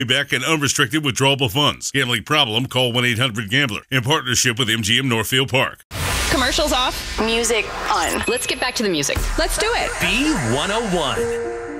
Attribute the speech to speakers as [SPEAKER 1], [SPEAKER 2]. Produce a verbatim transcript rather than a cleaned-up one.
[SPEAKER 1] Back and unrestricted withdrawable funds. Gambling problem? Call one eight hundred gambler in partnership with M G M Northfield Park.
[SPEAKER 2] Commercials off.
[SPEAKER 3] Music on.
[SPEAKER 2] Let's get back to the music. Let's do it.
[SPEAKER 4] B one oh one.